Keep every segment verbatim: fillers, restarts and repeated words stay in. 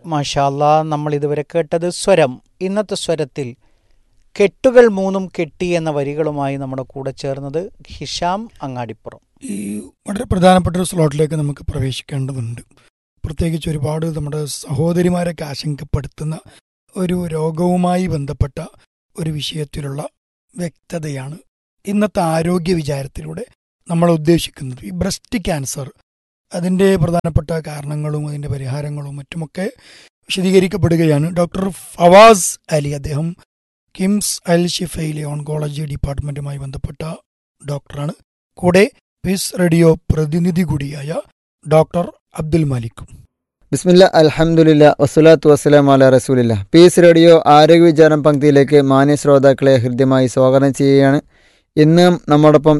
മാഷാ അല്ലാ, നമ്മൾ ഇതുവരെ കേട്ടത് സ്വരം. ഇന്നത്തെ സ്വരത്തിൽ കെട്ടുകൾ മൂന്നും കെട്ടി എന്ന വരികളുമായി നമ്മുടെ കൂടെ ചേർന്നത് ഹിഷാം അങ്ങാടിപ്പുറം. ഈ വളരെ പ്രധാനപ്പെട്ട ഒരു സ്ലോട്ടിലേക്ക് നമുക്ക് പ്രവേശിക്കേണ്ടതുണ്ട്. പ്രത്യേകിച്ച് ഒരുപാട് നമ്മുടെ സഹോദരിമാരൊക്കെ ആശങ്കപ്പെടുത്തുന്ന ഒരു രോഗവുമായി ബന്ധപ്പെട്ട ഒരു വിഷയത്തിലുള്ള വ്യക്തതയാണ് ഇന്നത്തെ ആരോഗ്യ വിചാരത്തിലൂടെ നമ്മൾ ഉദ്ദേശിക്കുന്നത്. ഈ ബ്രസ്റ്റ് ക്യാൻസർ, അതിൻ്റെ പ്രധാനപ്പെട്ട കാരണങ്ങളും അതിൻ്റെ പരിഹാരങ്ങളും മറ്റുമൊക്കെ വിശദീകരിക്കപ്പെടുകയാണ്. ഡോക്ടർ ഫവാസ് അലി, അദ്ദേഹം കിംസ് അൽ ഷിഫയിലെ ഓൺകോളജി ഡിപ്പാർട്ട്മെൻറ്റുമായി ബന്ധപ്പെട്ട ഡോക്ടറാണ്. കൂടെ പീസ് റേഡിയോ പ്രതിനിധി കൂടിയായ ഡോക്ടർ അബ്ദുൽ മാലിക്കും. ബിസ്മില്ല, അൽഹംദുലില്ലാ, വസ്സലാത്തു വസ്സലാമു അലാ റസൂലില്ലാ. പീസ് റേഡിയോ ആരോഗ്യ വിചാരം പങ്ക്തിയിലേക്ക് മാന്യ ശ്രോതാക്കളെ ഹൃദ്യമായി സ്വാഗതം ചെയ്യുകയാണ്. ഇന്നും നമ്മോടൊപ്പം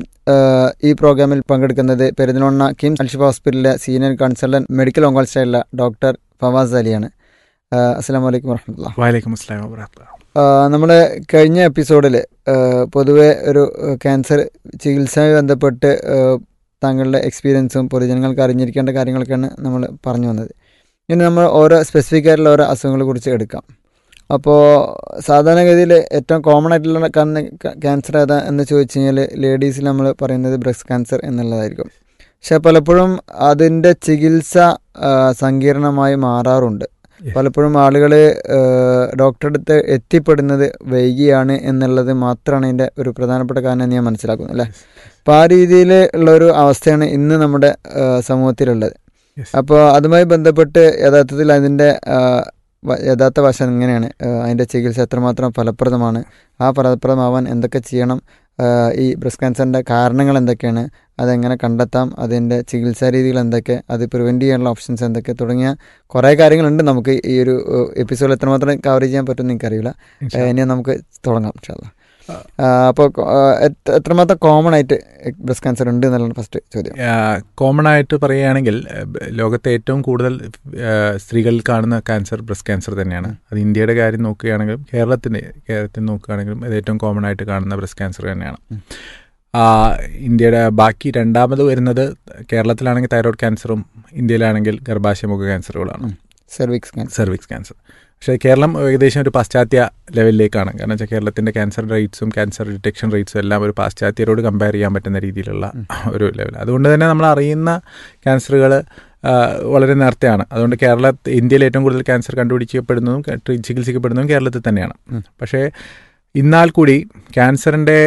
ഈ പ്രോഗ്രാമിൽ പങ്കെടുക്കുന്നത് പെരിന്തൽമണ്ണ കിംസ് അൽ ഷിഫ ഹോസ്പിറ്റലിലെ senior consultant medical ഓങ്കോളജിസ്റ്റായുള്ള doctor Fawaz അലിയാണ്. അസ്സലാമു അലൈക്കും വറഹ്മത്തുള്ളാഹി. വഅലൈക്കും അസ്സലാം വറഹ്മത്തുള്ളാഹി. നമ്മൾ കഴിഞ്ഞ എപ്പിസോഡിൽ പൊതുവെ ഒരു ക്യാൻസർ ചികിത്സയുമായി ബന്ധപ്പെട്ട് താങ്കളുടെ എക്സ്പീരിയൻസും പൊതുജനങ്ങൾക്ക് അറിഞ്ഞിരിക്കേണ്ട കാര്യങ്ങളൊക്കെയാണ് നമ്മൾ പറഞ്ഞു വന്നത്. ഇനി നമ്മൾ ഓരോ സ്പെസിഫിക് ആയിട്ടുള്ള ഓരോ അസുഖങ്ങളെ കുറിച്ച് എടുക്കാം. അപ്പോൾ സാധാരണഗതിയിൽ ഏറ്റവും കോമൺ ആയിട്ടുള്ള ക്യാൻസർ ഏതാ എന്ന് ചോദിച്ചു കഴിഞ്ഞാൽ ലേഡീസിൽ നമ്മൾ പറയുന്നത് ബ്രസ്റ്റ് ക്യാൻസർ എന്നുള്ളതായിരിക്കും. പക്ഷെ പലപ്പോഴും അതിൻ്റെ ചികിത്സ സങ്കീർണമായി മാറാറുണ്ട്. പലപ്പോഴും ആളുകൾ ഡോക്ടറുടെ അടുത്ത് എത്തിപ്പെടുന്നത് വൈകിയാണ് എന്നുള്ളത് മാത്രമാണ് അതിൻ്റെ ഒരു പ്രധാനപ്പെട്ട കാരണം ഞാൻ മനസ്സിലാക്കുന്നത്, അല്ലേ? അപ്പോൾ ആ രീതിയിൽ ഉള്ളൊരു അവസ്ഥയാണ് ഇന്ന് നമ്മുടെ സമൂഹത്തിലുള്ളത്. അപ്പോൾ അതുമായി ബന്ധപ്പെട്ട് യഥാർത്ഥത്തിൽ അതിൻ്റെ യഥാർത്ഥ വശം എങ്ങനെയാണ്, അതിൻ്റെ ചികിത്സ എത്രമാത്രം ഫലപ്രദമാണ്, ആ ഫലപ്രദമാവാൻ എന്തൊക്കെ ചെയ്യണം, ഈ ബ്രസ്റ്റ് ക്യാൻസറിൻ്റെ കാരണങ്ങൾ എന്തൊക്കെയാണ്, അതെങ്ങനെ കണ്ടെത്താം, അതിൻ്റെ ചികിത്സാ രീതികൾ എന്തൊക്കെ, അത് പ്രിവെൻറ്റ് ചെയ്യാനുള്ള ഓപ്ഷൻസ് എന്തൊക്കെ തുടങ്ങിയ കുറേ കാര്യങ്ങളുണ്ട്. നമുക്ക് ഈ ഒരു എപ്പിസോഡിൽ എത്രമാത്രം കവർ ചെയ്യാൻ പറ്റുമെന്ന് എനിക്കറിയില്ല. ഇനി നമുക്ക് തുടങ്ങാം ഇൻഷാ അല്ലാഹ്. അപ്പോൾ എത്രമാത്രം കോമൺ ആയിട്ട് ബ്രസ്റ്റ് ക്യാൻസർ ഉണ്ട് എന്നുള്ളതാണ് ഫസ്റ്റ് ചോദ്യം. കോമൺ ആയിട്ട് പറയുകയാണെങ്കിൽ ലോകത്തെ ഏറ്റവും കൂടുതൽ സ്ത്രീകളിൽ കാണുന്ന ക്യാൻസർ ബ്രസ്റ്റ് ക്യാൻസർ തന്നെയാണ്. അത് ഇന്ത്യയുടെ കാര്യം നോക്കുകയാണെങ്കിലും കേരളത്തിൻ്റെ കേരളത്തിൽ നോക്കുകയാണെങ്കിലും അത് ഏറ്റവും കോമൺ ആയിട്ട് കാണുന്ന ബ്രസ്റ്റ് ക്യാൻസർ തന്നെയാണ്. ഇന്ത്യയുടെ ബാക്കി രണ്ടാമത് വരുന്നത് കേരളത്തിലാണെങ്കിൽ thyroid ക്യാൻസറും ഇന്ത്യയിലാണെങ്കിൽ ഗർഭാശയമുഖ ക്യാൻസറുകളാണ്, cervix cancer cervix cancer. പക്ഷേ കേരളം ഏകദേശം ഒരു പാശ്ചാത്യ ലെവലിലേക്കാണ്. കാരണം വെച്ചാൽ കേരളത്തിൻ്റെ ക്യാൻസർ റേറ്റ്സും ക്യാൻസർ ഡിറ്റക്ഷൻ റേറ്റ്സും എല്ലാം ഒരു പാശ്ചാത്യരോട് കമ്പയർ ചെയ്യാൻ പറ്റുന്ന രീതിയിലുള്ള ഒരു ലെവൽ. അതുകൊണ്ട് തന്നെ നമ്മൾ അറിയുന്ന ക്യാൻസറുകൾ വളരെ നേരത്തെയാണ്. അതുകൊണ്ട് കേരള ഇന്ത്യയിൽ ഏറ്റവും കൂടുതൽ ക്യാൻസർ കണ്ടുപിടിക്കപ്പെടുന്നതും ചികിത്സിക്കപ്പെടുന്നതും കേരളത്തിൽ തന്നെയാണ്. പക്ഷേ എന്നാൽ കൂടി ക്യാൻസറിൻ്റെ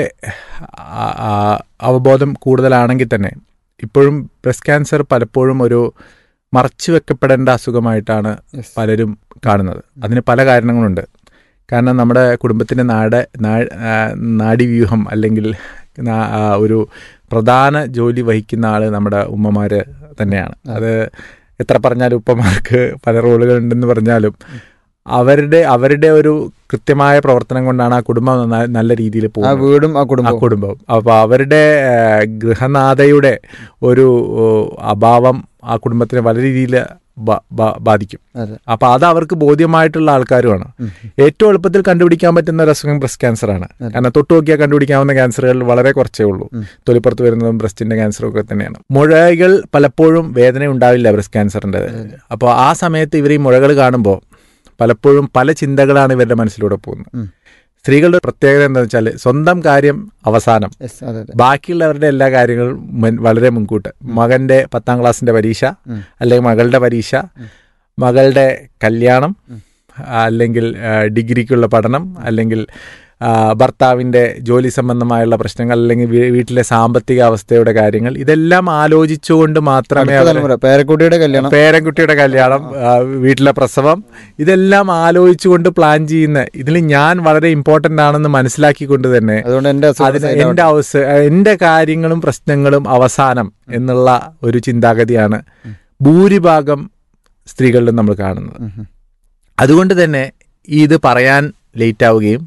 അവബോധം കൂടുതലാണെങ്കിൽ തന്നെ ഇപ്പോഴും ബ്രസ്റ്റ് ക്യാൻസർ പലപ്പോഴും ഒരു മറച്ചു വെക്കപ്പെടേണ്ട അസുഖമായിട്ടാണ് പലരും കാണുന്നത്. അതിന് പല കാരണങ്ങളുണ്ട്. കാരണം നമ്മുടെ കുടുംബത്തിൻ്റെ നാട് നാഡീവ്യൂഹം അല്ലെങ്കിൽ ഒരു പ്രധാന ജോലി വഹിക്കുന്ന ആൾ നമ്മുടെ ഉമ്മമാർ തന്നെയാണ്. അത് എത്ര പറഞ്ഞാലും ഉപ്പമാർക്ക് പല റോളുകളുണ്ടെന്ന് പറഞ്ഞാലും അവരുടെ അവരുടെ ഒരു കൃത്യമായ പ്രവർത്തനം കൊണ്ടാണ് ആ കുടുംബം നല്ല രീതിയിൽ പോകുന്നത്, വീടും ആ കുടുംബം കുടുംബവും അപ്പോൾ അവരുടെ ഗൃഹനാഥയുടെ ഒരു അഭാവം ആ കുടുംബത്തിനെ വളരെ രീതിയിൽ ബാധിക്കും. അപ്പോൾ അത് അവർക്ക് ബോധ്യമായിട്ടുള്ള ആൾക്കാരുമാണ്. ഏറ്റവും എളുപ്പത്തിൽ കണ്ടുപിടിക്കാൻ പറ്റുന്ന ഒരു അസുഖം ബ്രസ്റ്റ് ക്യാൻസറാണ്. കാരണം തൊട്ട് നോക്കിയാൽ കണ്ടുപിടിക്കാവുന്ന ക്യാൻസറുകൾ വളരെ കുറച്ചേ ഉള്ളൂ. തൊലിപ്പുറത്ത് വരുന്നതും ബ്രസ്റ്റിന്റെ ക്യാൻസറൊക്കെ തന്നെയാണ്. മുഴകൾ പലപ്പോഴും വേദന ഉണ്ടാവില്ല ബ്രസ്റ്റ് ക്യാൻസറിൻ്റെ. അപ്പോൾ ആ സമയത്ത് ഇവർ ഈ മുഴകൾ കാണുമ്പോൾ പലപ്പോഴും പല ചിന്തകളാണ് ഇവരുടെ മനസ്സിലൂടെ പോകുന്നത്. സ്ത്രീകളുടെ പ്രത്യേകത എന്താണെന്ന് വെച്ചാൽ സ്വന്തം കാര്യം അവസാനം, ബാക്കിയുള്ളവരുടെ എല്ലാ കാര്യങ്ങളും വളരെ മുൻകൂട്ട്. മകൻ്റെ പത്താം ക്ലാസ്സിൻ്റെ പരീക്ഷ, അല്ലെങ്കിൽ മകളുടെ പരീക്ഷ, മകളുടെ കല്യാണം, അല്ലെങ്കിൽ ഡിഗ്രിക്കുള്ള പഠനം, അല്ലെങ്കിൽ ഭർത്താവിൻ്റെ ജോലി സംബന്ധമായുള്ള പ്രശ്നങ്ങൾ, അല്ലെങ്കിൽ വീട്ടിലെ സാമ്പത്തിക അവസ്ഥയുടെ കാര്യങ്ങൾ, ഇതെല്ലാം ആലോചിച്ചുകൊണ്ട് മാത്രമേ പേരക്കുട്ടിയുടെ കല്യാണം പേരക്കുട്ടിയുടെ കല്യാണം വീട്ടിലെ പ്രസവം, ഇതെല്ലാം ആലോചിച്ചുകൊണ്ട് പ്ലാൻ ചെയ്യുന്ന ഇതിൽ ഞാൻ വളരെ ഇമ്പോർട്ടൻ്റ് ആണെന്ന് മനസ്സിലാക്കിക്കൊണ്ട് തന്നെ എൻ്റെ അവസ്ഥ എൻ്റെ കാര്യങ്ങളും പ്രശ്നങ്ങളും അവസാനം എന്നുള്ള ഒരു ചിന്താഗതിയാണ് ഭൂരിഭാഗം സ്ത്രീകളിലും നമ്മൾ കാണുന്നത്. അതുകൊണ്ട് തന്നെ ഇത് പറയാൻ ലേറ്റ് ആവുകയും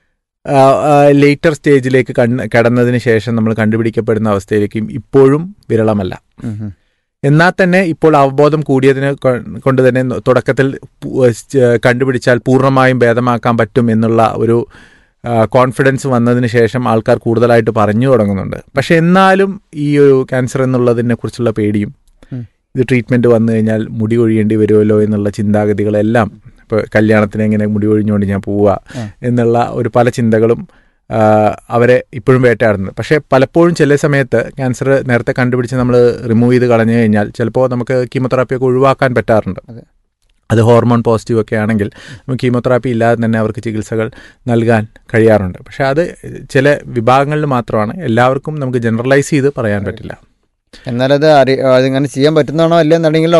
ലേറ്റർ സ്റ്റേജിലേക്ക് കണ് കടന്നതിന് ശേഷം നമ്മൾ കണ്ടുപിടിക്കപ്പെടുന്ന അവസ്ഥയിലേക്കും ഇപ്പോഴും വിരളമല്ല. എന്നാൽ തന്നെ ഇപ്പോൾ അവബോധം കൂടിയതിനെ കൊണ്ട് തന്നെ തുടക്കത്തിൽ കണ്ടുപിടിച്ചാൽ പൂർണ്ണമായും ഭേദമാക്കാൻ പറ്റും എന്നുള്ള ഒരു കോൺഫിഡൻസ് വന്നതിന് ശേഷം ആൾക്കാർ കൂടുതലായിട്ട് പറഞ്ഞു തുടങ്ങുന്നുണ്ട്. പക്ഷെ എന്നാലും ഈ ഒരു ക്യാൻസർ എന്നുള്ളതിനെ കുറിച്ചുള്ള പേടിയും ഇത് ട്രീറ്റ്മെൻറ്റ് വന്നു കഴിഞ്ഞാൽ മുടി ഒഴിയേണ്ടി വരുമല്ലോ എന്നുള്ള ചിന്താഗതികളെല്ലാം, ഇപ്പോൾ കല്യാണത്തിന് എങ്ങനെ മുടി ഒഴിഞ്ഞുകൊണ്ട് ഞാൻ പോവുക എന്നുള്ള ഒരു പല ചിന്തകളും അവരെ ഇപ്പോഴും വേട്ടയാടുന്നത്. പക്ഷേ പലപ്പോഴും ചില സമയത്ത് ക്യാൻസർ നേരത്തെ കണ്ടുപിടിച്ച് നമ്മൾ റിമൂവ് ചെയ്ത് കളഞ്ഞു കഴിഞ്ഞാൽ ചിലപ്പോൾ നമുക്ക് കീമോതെറാപ്പിയൊക്കെ ഒഴിവാക്കാൻ പറ്റാറുണ്ട്. അത് ഹോർമോൺ പോസിറ്റീവ് ഒക്കെ ആണെങ്കിൽ നമുക്ക് കീമോതെറാപ്പി ഇല്ലാതെ തന്നെ അവർക്ക് ചികിത്സകൾ നൽകാൻ കഴിയാറുണ്ട്. പക്ഷേ അത് ചില വിഭാഗങ്ങളിൽ മാത്രമാണ്, എല്ലാവർക്കും നമുക്ക് ജനറലൈസ് ചെയ്ത് പറയാൻ പറ്റില്ല. എന്നാലത് അറി അതിങ്ങനെ ചെയ്യാൻ പറ്റുന്നതാണോ അല്ലെന്നുണ്ടെങ്കിൽ